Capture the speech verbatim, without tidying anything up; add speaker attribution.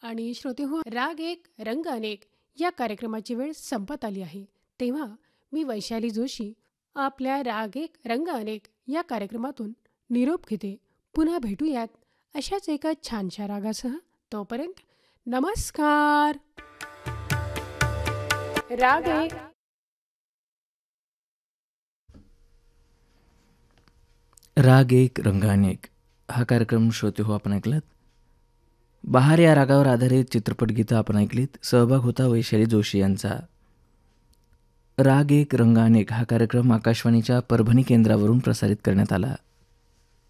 Speaker 1: आणि श्रोते हो, राग एक रंग अनेक या कार्यक्रमाची वेळ संपत आली आहे. तेव्हा मी वैशाली जोशी आपल्या राग एक रंग अनेक या कार्यक्रमातून निरोप घेते. पुन्हा भेटूयात अशाच एका छानशा रागासह. तोपर्यंत नमस्कार. राग एक
Speaker 2: राग एक रंग अनेक हा कार्यक्रम श्रोते हो आपण ऐकलात. बहार या रागावर आधारित चित्रपट गीतं आपण ऐकलीत. सहभाग होता वैशाली जोशी यांचा. राग एक रंग अनेक हा कार्यक्रम आकाशवाणीच्या परभणी केंद्रावरून प्रसारित करण्यात आला.